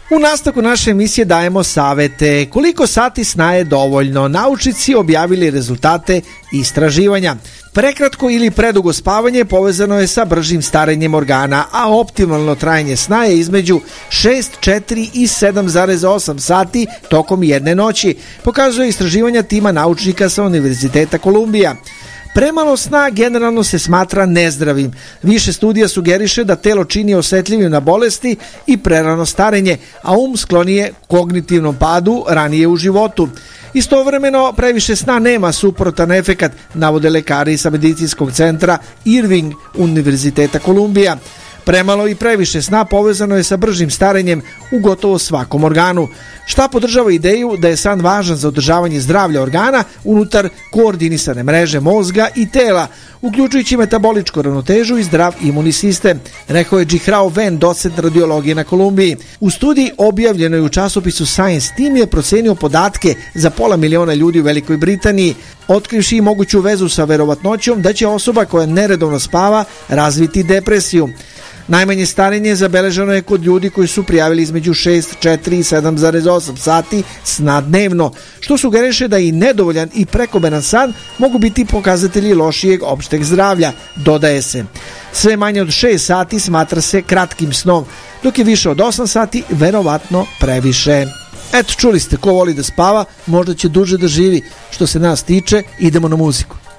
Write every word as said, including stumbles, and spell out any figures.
U nastavku naše emisije dajemo savete. Koliko sati sna je dovoljno? Naučnici objavili rezultate istraživanja. Prekratko ili predugo spavanje povezano je sa bržim starenjem organa, a optimalno trajanje sna je između šest, četiri i sedam zarez osam sati tokom jedne noći, pokazuje istraživanja tima naučnika sa Univerziteta Kolumbija. Premalo sna generalno se smatra nezdravim. Više studija sugeriše da telo čini osetljivim na bolesti i prerano starenje, a um sklonije kognitivnom padu ranije u životu. Istovremeno, previše sna nema suprotan efekat, navode lekari sa medicinskog centra Irving Univerziteta Kolumbija. Premalo i previše sna povezano je sa bržim starenjem u gotovo svakom organu. Šta podržava ideju da je san važan za održavanje zdravlja organa unutar koordinisane mreže mozga i tela, uključujući metaboličku ravnotežu i zdrav imunni sistem, rekao je Džihrao Ven, docent radiologije na Kolumbiji. U studiji objavljenoj u časopisu Science Team je procenio podatke za pola miliona ljudi u Velikoj Britaniji, otkrivši i moguću vezu sa verovatnoćom da će osoba koja neredovno spava razviti depresiju. Najmanje starenje zabeleženo je kod ljudi koji su prijavili između šest, četiri i sedam zarez osam sati sna dnevno, što sugeriše da i nedovoljan i prekomeran san mogu biti pokazatelji lošijeg opšteg zdravlja, dodaje se. Sve manje od šest sati smatra se kratkim snom, dok je više od osam sati verovatno previše. Eto, čuli ste, ko voli da spava, možda će duže da živi. Što se nas tiče, idemo na muziku.